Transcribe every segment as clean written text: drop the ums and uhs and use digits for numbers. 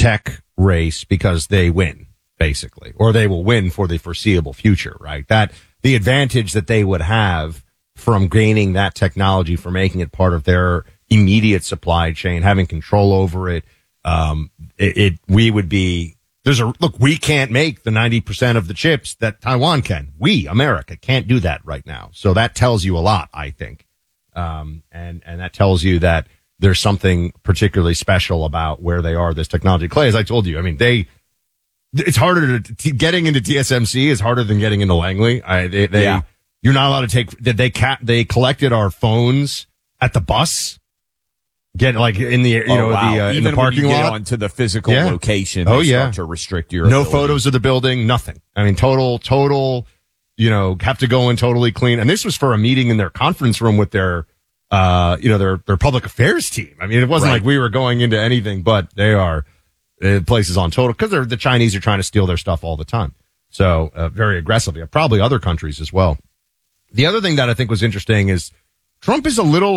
tech race because they win, basically, or they will win for the foreseeable future, right? That the advantage that they would have from gaining that technology, for making it part of their immediate supply chain, having control over it, we would be, we can't make the 90% of the chips that Taiwan can. We, America, can't do that right now. So that tells you a lot, I think. And that tells you that there's something particularly special about where they are, this technology. Clay, as I told you, I mean, it's harder getting into TSMC is harder than getting into Langley. You're not allowed to take, they collected our phones at the bus. Get like in the, in the parking lot. Onto the physical location. Start to restrict your no ability. Photos of the building, nothing. I mean, total, have to go in totally clean. And this was for a meeting in their conference room with their public affairs team. I mean, it wasn't like we were going into anything, but the place is on total, because the Chinese are trying to steal their stuff all the time. So, very aggressively, probably other countries as well. The other thing that I think was interesting is Trump is a little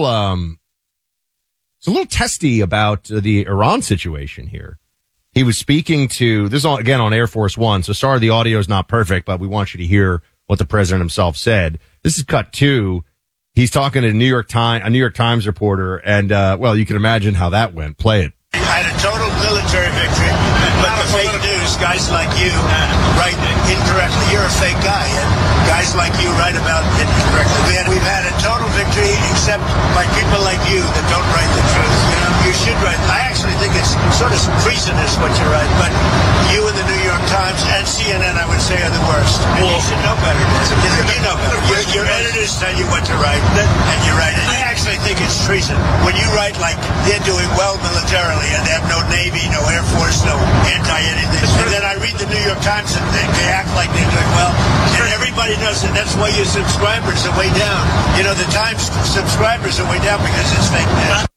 testy about the Iran situation here. He was speaking to, this is again on Air Force One, so sorry the audio is not perfect, but we want you to hear what the president himself said. This is cut 2. He's talking to a New York Times reporter, and, you can imagine how that went. Play it. I had a total military victory, but the fake news, guys like you write incorrectly. You're a fake guy, and guys like you write about it incorrectly. We've had a total victory, except by people like you that don't write the truth. You should write. I actually think it's sort of treasonous what you write, but you and the New York Times and CNN, I would say, are the worst. And you should know better. You know better. Your editors tell you what to write, and you write it. I actually think it's treason. When you write like they're doing well militarily, and they have no Navy, no Air Force, no anti-anything. And then I read the New York Times and they act like they're doing well. And everybody knows that. That's why your subscribers are way down. The Times subscribers are way down because it's fake news.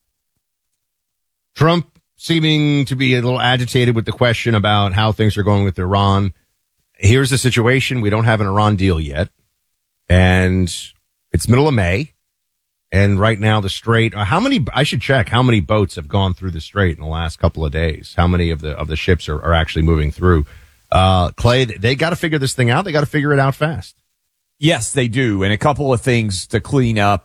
Trump seeming to be a little agitated with the question about how things are going with Iran. Here's the situation. We don't have an Iran deal yet. And it's middle of May. And right now the Strait, I should check how many boats have gone through the Strait in the last couple of days. How many of the ships are actually moving through? Clay, they got to figure this thing out. They got to figure it out fast. Yes, they do. And a couple of things to clean up.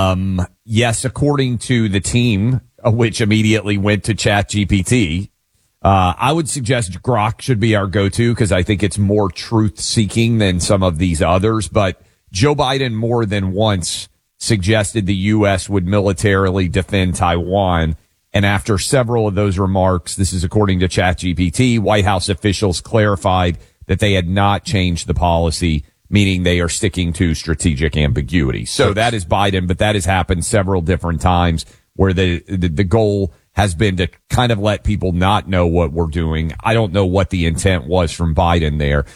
Yes, according to the team, which immediately went to ChatGPT, I would suggest Grok should be our go-to because I think it's more truth-seeking than some of these others. But Joe Biden more than once suggested the U.S. would militarily defend Taiwan. And after several of those remarks, this is according to ChatGPT, White House officials clarified that they had not changed the policy, meaning they are sticking to strategic ambiguity. So that is Biden, but that has happened several different times where the goal has been to kind of let people not know what we're doing. I don't know what the intent was from Biden there.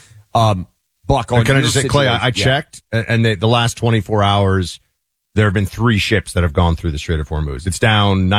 Buck, on can I just say, Clay, I checked, and the last 24 hours, there have been 3 ships that have gone through the Strait of Hormuz. It's down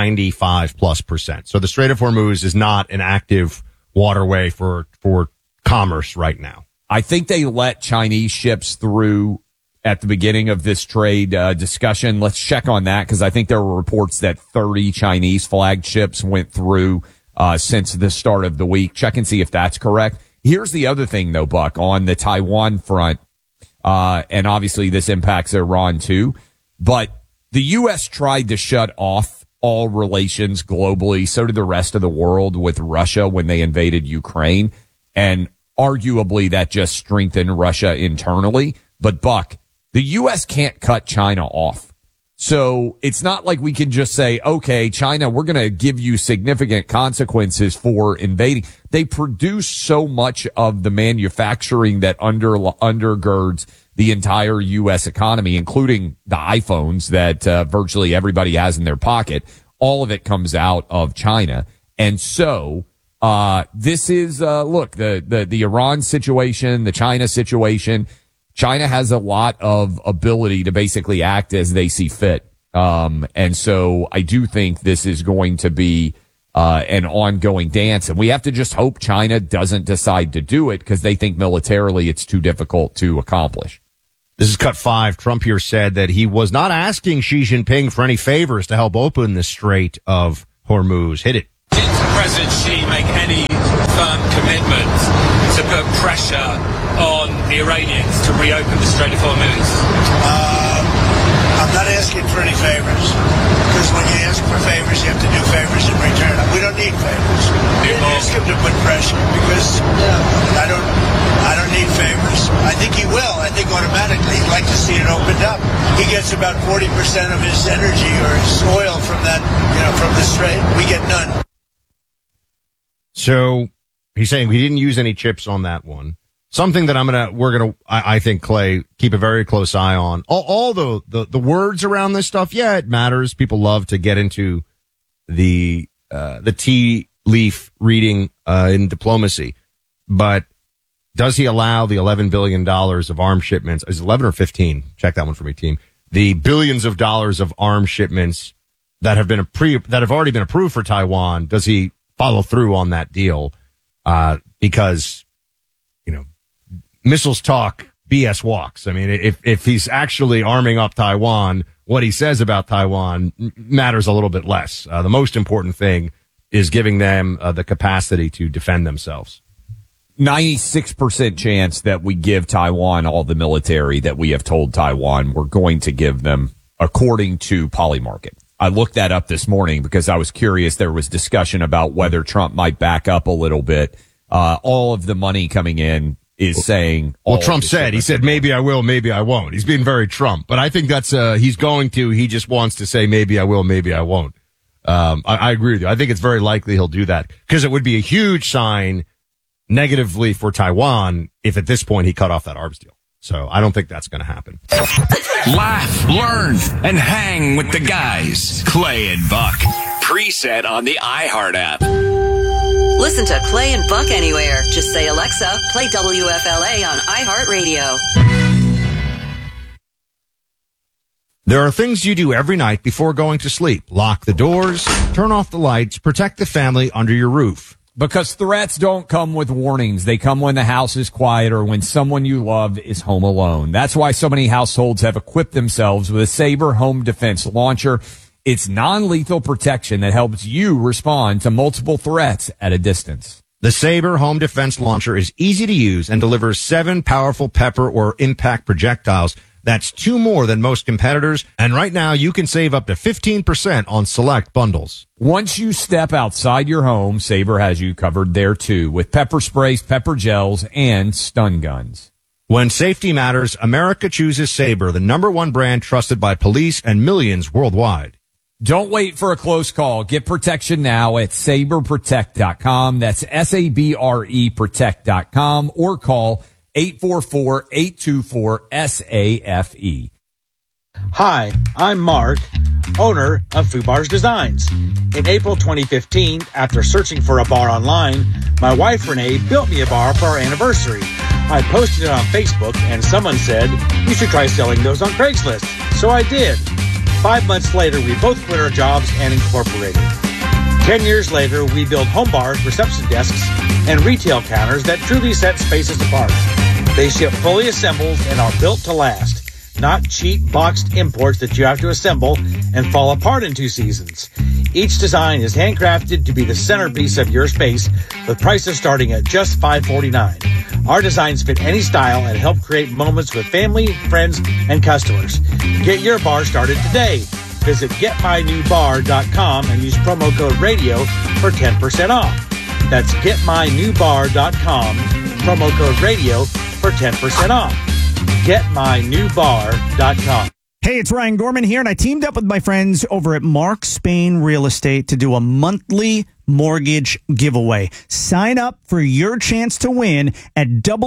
95+%. So the Strait of Hormuz is not an active waterway for commerce right now. I think they let Chinese ships through at the beginning of this trade discussion. Let's check on that because I think there were reports that 30 Chinese flagged ships went through since the start of the week. Check and see if that's correct. Here's the other thing, though, Buck, on the Taiwan front, and obviously this impacts Iran too, but the U.S. tried to shut off all relations globally. So did the rest of the world with Russia when they invaded Ukraine. And arguably that just strengthened Russia internally. But Buck, the U.S. can't cut China off. So it's not like we can just say, okay, China, we're going to give you significant consequences for invading. They produce so much of the manufacturing that undergirds the entire U.S. economy, including the iPhones that virtually everybody has in their pocket. All of it comes out of China. And so this is, look, the Iran situation, the China situation. China has a lot of ability to basically act as they see fit. And so I do think this is going to be an ongoing dance. And we have to just hope China doesn't decide to do it because they think militarily it's too difficult to accomplish. This is cut 5. Trump here said that he was not asking Xi Jinping for any favors to help open the Strait of Hormuz. Hit it. Did President Xi make any to put pressure on the Iranians to reopen the Strait of Hormuz? I'm not asking for any favors, because when you ask for favors, you have to do favors in return. We don't need favors. We didn't ask him to put pressure, because I don't need favors. I think he will. I think automatically he'd like to see it opened up. He gets about 40% of his energy or his oil from that, from the strait. We get none. So he's saying we didn't use any chips on that one. Something that I think, Clay, keep a very close eye on. All the words around this stuff, yeah, it matters. People love to get into the tea leaf reading, in diplomacy. But does he allow the $11 billion of arms shipments? Is it 11 or 15? Check that one for me, team. The billions of dollars of arms shipments that have already been approved for Taiwan. Does he follow through on that deal? Because, missiles talk, BS walks. I mean, if he's actually arming up Taiwan, what he says about Taiwan matters a little bit less. The most important thing is giving them the capacity to defend themselves. 96% chance that we give Taiwan all the military that we have told Taiwan we're going to give them, according to Polymarket. I looked that up this morning because I was curious. There was discussion about whether Trump might back up a little bit. All of the money coming in is saying. Well, Trump said, maybe I will, maybe I won't. He's being very Trump, but I think that's, he's going to, he just wants to say, maybe I will, maybe I won't. I agree with you. I think it's very likely he'll do that because it would be a huge sign negatively for Taiwan if at this point he cut off that arms deal. So I don't think that's going to happen. Laugh, learn, and hang with the guys. Clay and Buck. Preset on the iHeart app. Listen to Clay and Buck anywhere. Just say, Alexa, play WFLA on iHeartRadio. There are things you do every night before going to sleep. Lock the doors, turn off the lights, protect the family under your roof. Because threats don't come with warnings. They come when the house is quiet or when someone you love is home alone. That's why so many households have equipped themselves with a Sabre home defense launcher. It's non-lethal protection that helps you respond to multiple threats at a distance. The Sabre home defense launcher is easy to use and delivers 7 powerful pepper or impact projectiles. That's 2 more than most competitors. And right now you can save up to 15% on select bundles. Once you step outside your home, Sabre has you covered there too with pepper sprays, pepper gels, and stun guns. When safety matters, America chooses Sabre, the #1 brand trusted by police and millions worldwide. Don't wait for a close call. Get protection now at SabreProtect.com. That's SABRE Protect.com or call 844-824-SAFE. Hi, I'm Mark, owner of Fubar's Designs. In April 2015, after searching for a bar online, my wife Renee built me a bar for our anniversary. I posted it on Facebook and someone said, you should try selling those on Craigslist. So I did. 5 months later, we both quit our jobs and incorporated. 10 years later, we build home bars, reception desks, and retail counters that truly set spaces apart. They ship fully assembled and are built to last, not cheap boxed imports that you have to assemble and fall apart in 2 seasons. Each design is handcrafted to be the centerpiece of your space, with prices starting at just $5.49. Our designs fit any style and help create moments with family, friends, and customers. Get your bar started today. Visit getmynewbar.com and use promo code radio for 10% off. That's getmynewbar.com, promo code radio for 10% off. Getmynewbar.com. Hey, it's Ryan Gorman here, and I teamed up with my friends over at Mark Spain Real Estate to do a monthly mortgage giveaway. Sign up for your chance to win at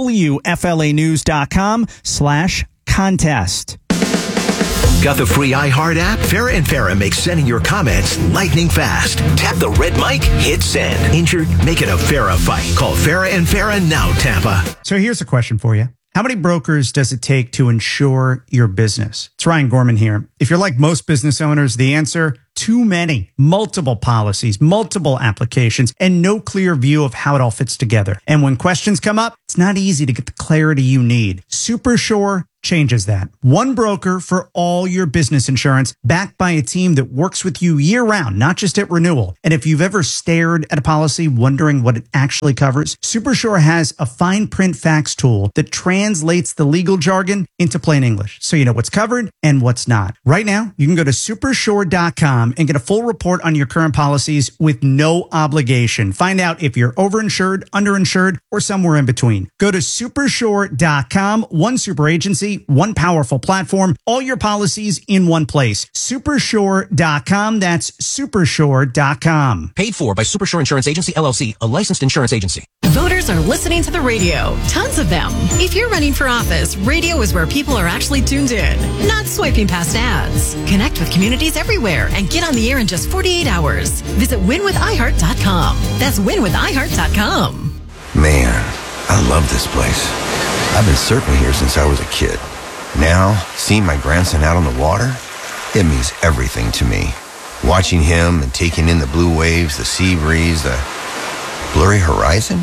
WFLAnews.com/contest. Got the free iHeart app? Farrah and Farrah makes sending your comments lightning fast. Tap the red mic, hit send. Injured? Make it a Farrah fight. Call Farrah and Farrah now, Tampa. So here's a question for you. How many brokers does it take to insure your business? It's Ryan Gorman here. If you're like most business owners, the answer, too many. Multiple policies, multiple applications, and no clear view of how it all fits together. And when questions come up, it's not easy to get the clarity you need. Supersure changes that. One broker for all your business insurance, backed by a team that works with you year round, not just at renewal. And if you've ever stared at a policy wondering what it actually covers, SuperSure has a fine print facts tool that translates the legal jargon into plain English, so you know what's covered and what's not. Right now, you can go to supersure.com and get a full report on your current policies with no obligation. Find out if you're overinsured, underinsured, or somewhere in between. Go to supersure.com. One super agency, one powerful platform, all your policies in one place. Supersure.com. That's supersure.com. Paid for by Supersure Insurance Agency, LLC, a licensed insurance agency. Voters are listening to the radio. Tons of them. If you're running for office, radio is where people are actually tuned in, not swiping past ads. Connect with communities everywhere and get on the air in just 48 hours. Visit winwithiheart.com. That's winwithiheart.com. Man, I love this place. I've been surfing here since I was a kid. Now, seeing my grandson out on the water, it means everything to me. Watching him and taking in the blue waves, the sea breeze, the blurry horizon.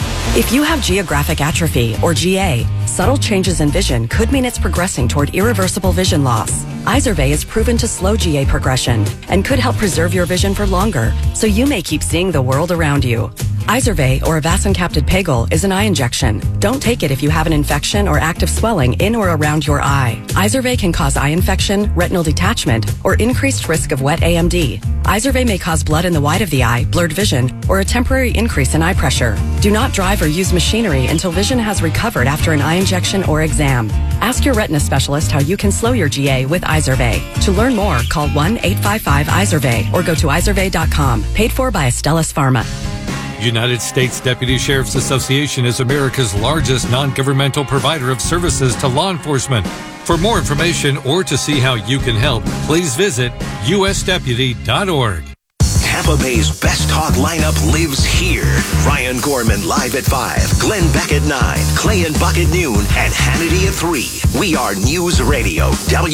If you have geographic atrophy, or GA, subtle changes in vision could mean it's progressing toward irreversible vision loss. Izervay is proven to slow GA progression and could help preserve your vision for longer, so you may keep seeing the world around you. Izervay, or avacincaptad pegol, is an eye injection. Don't take it if you have an infection or active swelling in or around your eye. Izervay can cause eye infection, retinal detachment, or increased risk of wet AMD. Izervay may cause blood in the white of the eye, blurred vision, or a temporary increase in eye pressure. Do not drive or use machinery until vision has recovered after an eye injection or exam. Ask your retina specialist how you can slow your GA with Izervay. To learn more, call 1-855-IZERVAY or go to izervay.com. Paid for by Astellas Pharma. United States Deputy Sheriff's Association is America's largest non-governmental provider of services to law enforcement. For more information or to see how you can help, please visit usdeputy.org. Tampa Bay's best talk lineup lives here. Ryan Gorman live at 5, Glenn Beck at 9, Clay and Buck at noon, and Hannity at 3. We are News Radio,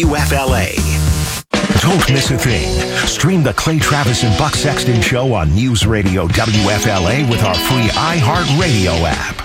WFLA. Don't miss a thing. Stream the Clay Travis and Buck Sexton Show on News Radio WFLA with our free iHeartRadio app.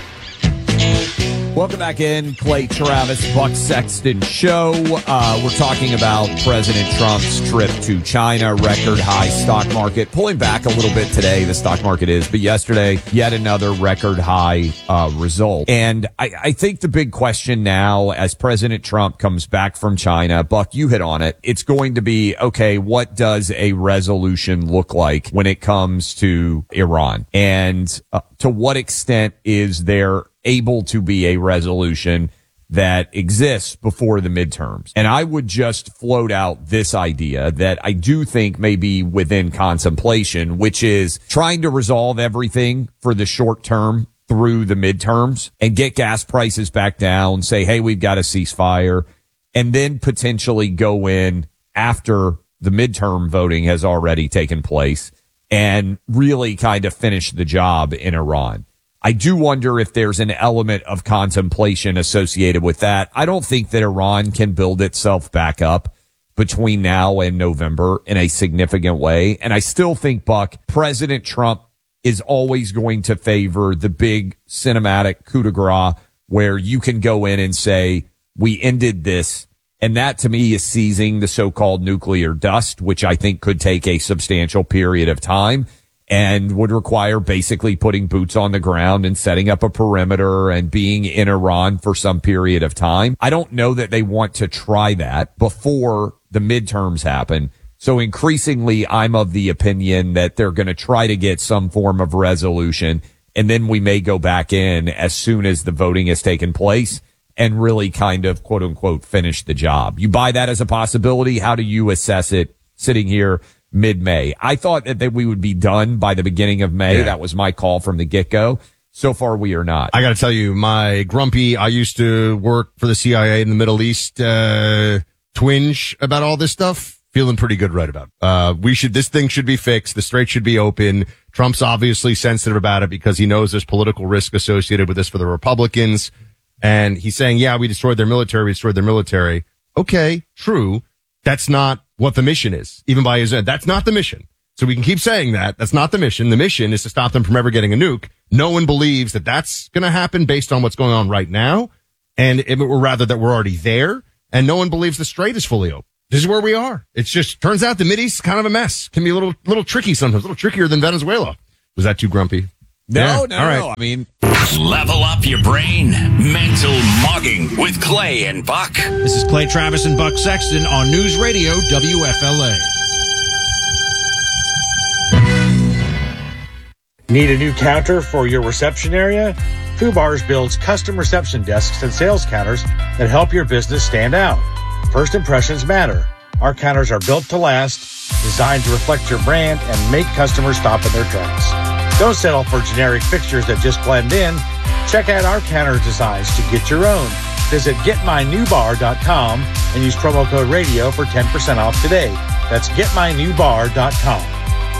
Welcome back in, Clay Travis, Buck Sexton Show. We're talking about President Trump's trip to China, record high stock market. Pulling back a little bit today, the stock market is, but yesterday, yet another record high result. And I think the big question now, as President Trump comes back from China, Buck, you hit on it, it's going to be, okay, what does a resolution look like when it comes to Iran? And to what extent is there able to be a resolution that exists before the midterms? And I would just float out this idea that I do think may be within contemplation, which is trying to resolve everything for the short term through the midterms and get gas prices back down, say, hey, we've got a ceasefire, and then potentially go in after the midterm voting has already taken place and really kind of finish the job in Iran. I do wonder if there's an element of contemplation associated with that. I don't think that Iran can build itself back up between now and November in a significant way. And I still think, Buck, President Trump is always going to favor the big cinematic coup de grace where you can go in and say, we ended this. And that to me is seizing the so-called nuclear dust, which I think could take a substantial period of time and would require basically putting boots on the ground and setting up a perimeter and being in Iran for some period of time. I don't know that they want to try that before the midterms happen. So increasingly, I'm of the opinion that they're going to try to get some form of resolution, and then we may go back in as soon as the voting has taken place and really kind of, quote unquote, finish the job. You buy that as a possibility? How do you assess it sitting here mid-May? I thought that we would be done by the beginning of May. Yeah. That was my call from the get-go. So far, we are not. I got to tell you, I used to work for the CIA in the Middle East, twinge about all this stuff, feeling pretty good right about it. This thing should be fixed. The strait should be open. Trump's obviously sensitive about it because he knows there's political risk associated with this for the Republicans. And he's saying, yeah, we destroyed their military. Okay, true. That's not what the mission is, even by his end. That's not the mission. So we can keep saying that. That's not the mission. The mission is to stop them from ever getting a nuke. No one believes that that's going to happen based on what's going on right now. or rather that we're already there, and no one believes the strait is fully open. This is where we are. It's just, turns out the Mideast is kind of a mess. Can be a little tricky sometimes, a little trickier than Venezuela. Was that too grumpy? No, All right. no. I mean, level up your brain. Mental Mugging with Clay and Buck. This is Clay Travis and Buck Sexton on News Radio WFLA. Need a new counter for your reception area? Fubars builds custom reception desks and sales counters that help your business stand out. First impressions matter. Our counters are built to last, designed to reflect your brand, and make customers stop in their tracks. Don't settle for generic fixtures that just blend in. Check out our counter designs to get your own. Visit getmynewbar.com and use promo code radio for 10% off today. That's getmynewbar.com.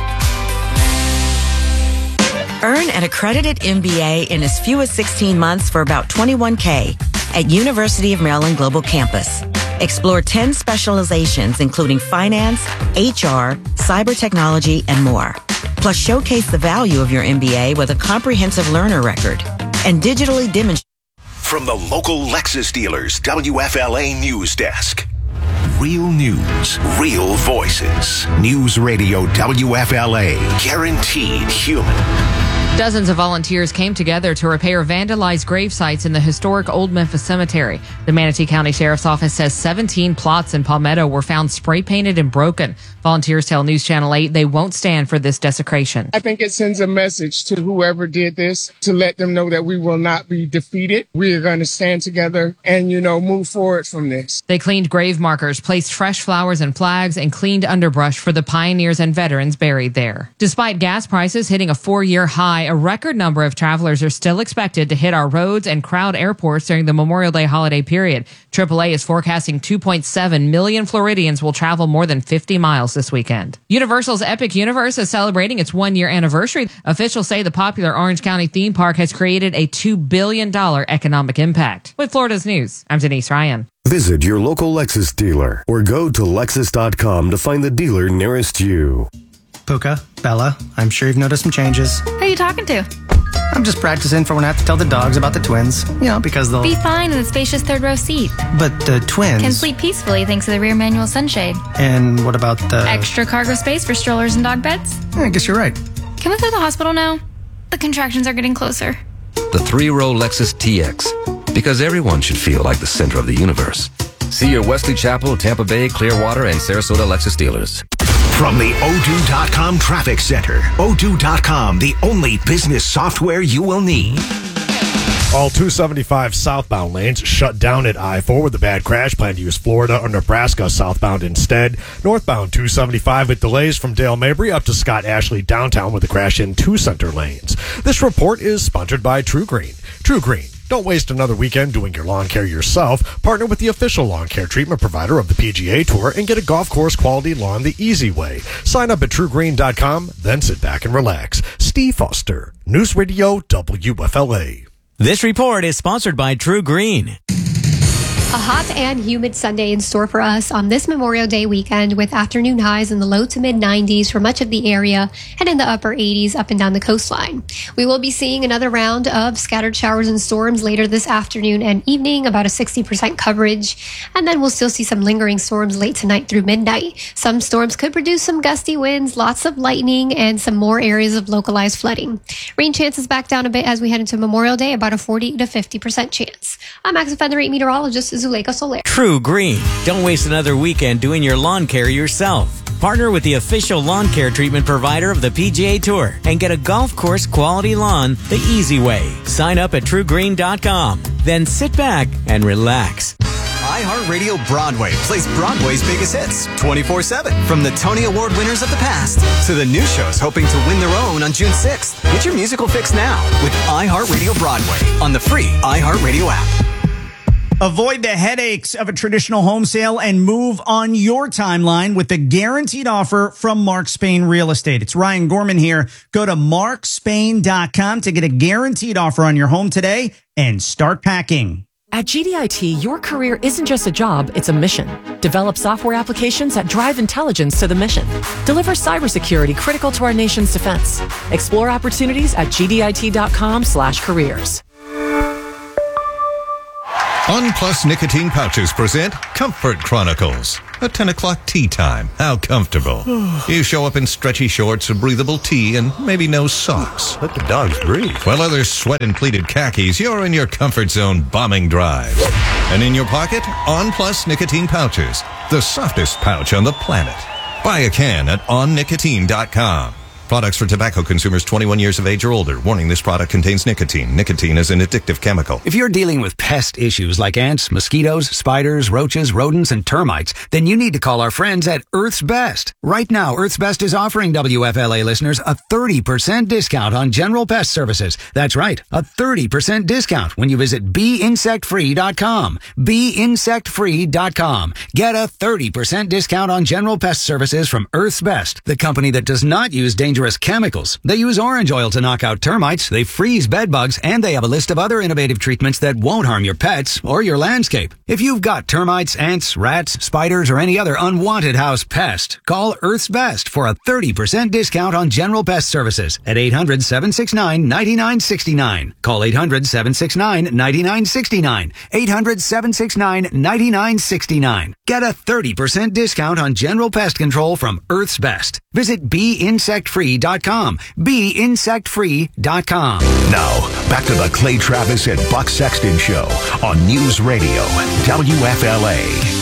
Earn an accredited MBA in as few as 16 months for about $21K at University of Maryland Global Campus. Explore 10 specializations, including finance, HR, cyber technology, and more. Plus, showcase the value of your MBA with a comprehensive learner record and digitally demonstrate. From the local Lexus dealers, WFLA News Desk. Real news, real voices. News Radio WFLA. Guaranteed human. Dozens of volunteers came together to repair vandalized grave sites in the historic Old Memphis Cemetery. The Manatee County Sheriff's Office says 17 plots in Palmetto were found spray-painted and broken. Volunteers tell News Channel 8 they won't stand for this desecration. I think it sends a message to whoever did this to let them know that we will not be defeated. We are going to stand together and, move forward from this. They cleaned grave markers, placed fresh flowers and flags, and cleaned underbrush for the pioneers and veterans buried there. Despite gas prices hitting a 4-year high, a record number of travelers are still expected to hit our roads and crowd airports during the Memorial Day holiday period. AAA is forecasting 2.7 million Floridians will travel more than 50 miles this weekend. Universal's Epic Universe is celebrating its 1-year anniversary. Officials say the popular Orange County theme park has created a $2 billion economic impact. With Florida's News, I'm Denise Ryan. Visit your local Lexus dealer or go to Lexus.com to find the dealer nearest you. Puka, Bella, I'm sure you've noticed some changes. Who are you talking to? I'm just practicing for when I have to tell the dogs about the twins. Because they'll be fine in the spacious third row seat. But the twins can sleep peacefully thanks to the rear manual sunshade. And what about the extra cargo space for strollers and dog beds? I guess you're right. Can we go to the hospital now? The contractions are getting closer. The 3-row Lexus TX. Because everyone should feel like the center of the universe. See your Wesley Chapel, Tampa Bay, Clearwater, and Sarasota Lexus dealers. From the O2.com Traffic Center. O2.com, the only business software you will need. All 275 southbound lanes shut down at I-4 with a bad crash. Plan to use Florida or Nebraska southbound instead. Northbound 275 with delays from Dale Mabry up to Scott Ashley downtown with a crash in 2 center lanes. This report is sponsored by True Green. True Green. Don't waste another weekend doing your lawn care yourself. Partner with the official lawn care treatment provider of the PGA Tour and get a golf course quality lawn the easy way. Sign up at truegreen.com, then sit back and relax. Steve Foster, News Radio WFLA. This report is sponsored by True Green. A hot and humid Sunday in store for us on this Memorial Day weekend with afternoon highs in the low to mid 90s for much of the area and in the upper 80s up and down the coastline. We will be seeing another round of scattered showers and storms later this afternoon and evening, about a 60% coverage. And then we'll still see some lingering storms late tonight through midnight. Some storms could produce some gusty winds, lots of lightning, and some more areas of localized flooding. Rain chances back down a bit as we head into Memorial Day, about a 40 to 50% chance. I'm Max Offender 8 meteorologist Zuleika Soler. True Green. Don't waste another weekend doing your lawn care yourself. Partner with the official lawn care treatment provider of the PGA Tour and get a golf course quality lawn the easy way. Sign up at truegreen.com. Then sit back and relax. iHeartRadio Broadway plays Broadway's biggest hits 24/7. From the Tony Award winners of the past to the new shows hoping to win their own on June 6th. Get your musical fix now with iHeartRadio Broadway on the free iHeartRadio app. Avoid the headaches of a traditional home sale and move on your timeline with the guaranteed offer from Mark Spain Real Estate. It's Ryan Gorman here. Go to markspain.com to get a guaranteed offer on your home today and start packing. At GDIT, your career isn't just a job, it's a mission. Develop software applications that drive intelligence to the mission. Deliver cybersecurity critical to our nation's defense. Explore opportunities at gdit.com/careers. On Plus Nicotine Pouches present Comfort Chronicles. A 10 o'clock tea time. How comfortable. You show up in stretchy shorts, a breathable tee, and maybe no socks. Let the dogs breathe. While others sweat in pleated khakis, you're in your comfort zone bombing drives. And in your pocket, On Plus Nicotine Pouches. The softest pouch on the planet. Buy a can at onnicotine.com. Products for tobacco consumers 21 years of age or older. Warning, this product contains nicotine. Nicotine is an addictive chemical. If you're dealing with pest issues like ants, mosquitoes, spiders, roaches, rodents, and termites, then you need to call our friends at Earth's Best. Right now, Earth's Best is offering WFLA listeners a 30% discount on general pest services. That's right, a 30% discount when you visit BeInsectFree.com. BeInsectFree.com. Get a 30% discount on general pest services from Earth's Best, the company that does not use dangerous chemicals. They use orange oil to knock out termites, they freeze bed bugs, and they have a list of other innovative treatments that won't harm your pets or your landscape. If you've got termites, ants, rats, spiders, or any other unwanted house pest, call Earth's Best for a 30% discount on general pest services at 800-769-9969. Call 800-769-9969. 800-769-9969. Get a 30% discount on general pest control from Earth's Best. Visit BeInsectFree.com. BeInsectFree.com. Now, back to the Clay Travis and Buck Sexton Show on News Radio WFLA.